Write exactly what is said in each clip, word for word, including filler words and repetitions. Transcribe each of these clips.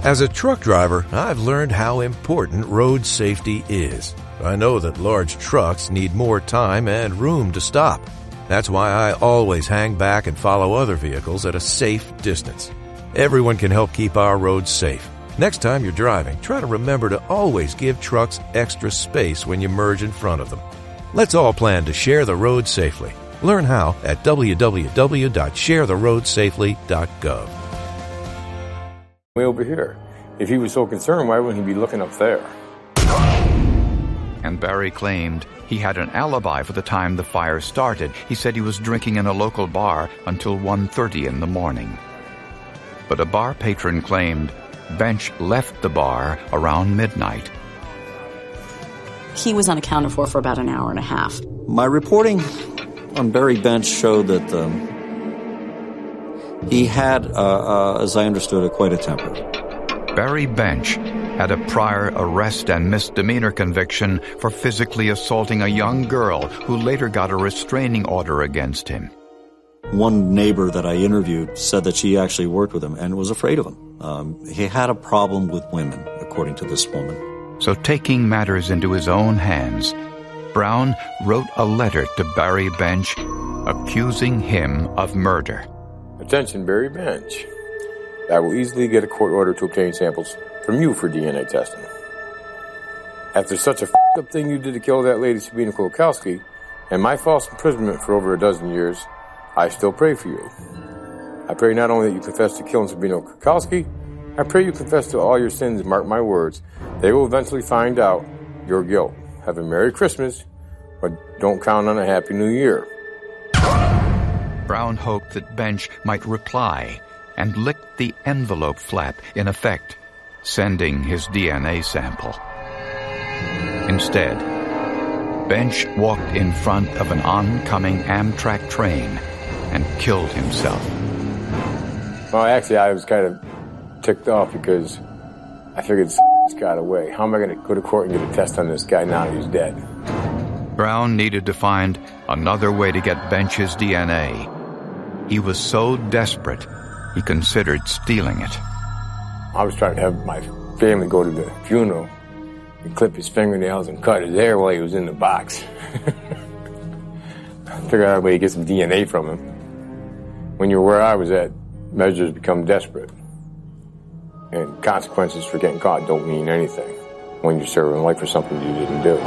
As a truck driver, I've learned how important road safety is. I know that large trucks need more time and room to stop. That's why I always hang back and follow other vehicles at a safe distance. Everyone can help keep our roads safe. Next time you're driving, try to remember to always give trucks extra space when you merge in front of them. Let's all plan to share the road safely. Learn how at w w w dot share the road safely dot gov. Way over here. If he was so concerned, why wouldn't he be looking up there? And Barry claimed he had an alibi for the time the fire started. He said he was drinking in a local bar until one thirty in the morning. But a bar patron claimed Bench left the bar around midnight. He was unaccounted for for about an hour and a half. My reporting on Barry Bench showed that um, he had, uh, uh, as I understood it, quite a temper. Barry Bench had a prior arrest and misdemeanor conviction for physically assaulting a young girl who later got a restraining order against him. One neighbor that I interviewed said that she actually worked with him and was afraid of him. Um, he had a problem with women, according to this woman. So taking matters into his own hands, Brown wrote a letter to Barry Bench accusing him of murder. Attention, Barry Bench. I will easily get a court order to obtain samples from you for D N A testing. After such a f***ed up thing you did to kill that lady Sabina Kolakowski and my false imprisonment for over a dozen years, I still pray for you. I pray not only that you confess to killing Sabina Kolakowski, I pray you confess to all your sins and mark my words. They will eventually find out your guilt. Have a Merry Christmas, but don't count on a Happy New Year. Brown hoped that Bench might reply and licked the envelope flap, in effect, sending his D N A sample. Instead, Bench walked in front of an oncoming Amtrak train and killed himself. Well, actually, I was kind of ticked off because I figured this got away. How am I going to go to court and get a test on this guy now that he's dead? Brown needed to find another way to get Bench's D N A. He was so desperate, he considered stealing it. I was trying to have my family go to the funeral and clip his fingernails and cut his hair while he was in the box. Figure out a way to get some D N A from him. When you're where I was at, measures become desperate. And consequences for getting caught don't mean anything when you're serving life for something you didn't do.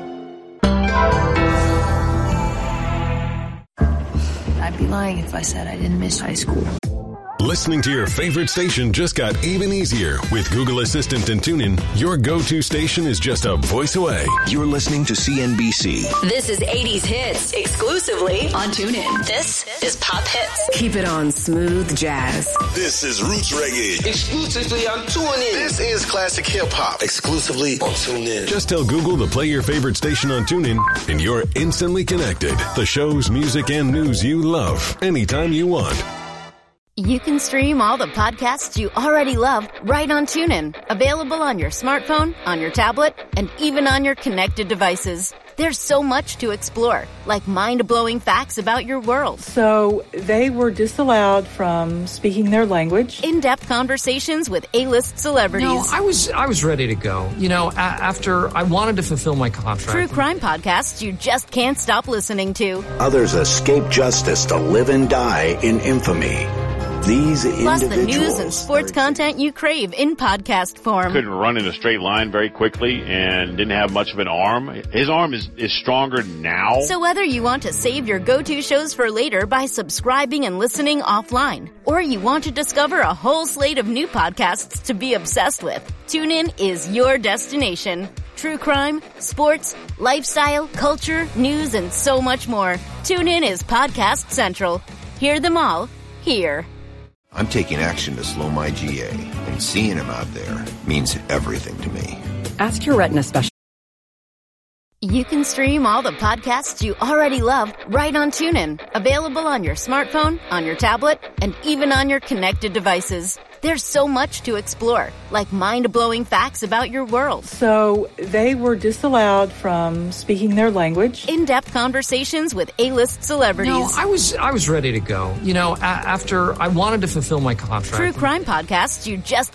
I'd be lying if I said I didn't miss high school. Listening to your favorite station just got even easier. With Google Assistant and TuneIn, your go-to station is just a voice away. You're listening to C N B C. This is eighties Hits, exclusively on TuneIn. This is Pop Hits. Keep it on Smooth Jazz. This is Roots Reggae, exclusively on TuneIn. This is Classic Hip Hop, exclusively on TuneIn. Just tell Google to play your favorite station on TuneIn, and you're instantly connected. The shows, music, and news you love, anytime you want. You can stream all the podcasts you already love right on TuneIn. Available on your smartphone, on your tablet, and even on your connected devices. There's so much to explore, like mind-blowing facts about your world. So they were disallowed from speaking their language. In-depth conversations with A-list celebrities. No, I was I was ready to go. You know, a- after I wanted to fulfill my contract. True crime podcasts you just can't stop listening to. Others escape justice to live and die in infamy. These Plus the news and sports content you crave in podcast form. Couldn't run in a straight line very quickly and didn't have much of an arm. His arm is, is stronger now. So whether you want to save your go-to shows for later by subscribing and listening offline, or you want to discover a whole slate of new podcasts to be obsessed with, TuneIn is your destination. True crime, sports, lifestyle, culture, news, and so much more. TuneIn is Podcast Central. Hear them all here. I'm taking action to slow my G A, and seeing him out there means everything to me. Ask your retina specialist. You can stream all the podcasts you already love right on TuneIn. Available on your smartphone, on your tablet, and even on your connected devices. There's so much to explore, like mind-blowing facts about your world. So they were disallowed from speaking their language. In-depth conversations with A-list celebrities. No, I was I was ready to go. You know, a- after I wanted to fulfill my contract. True crime podcasts you just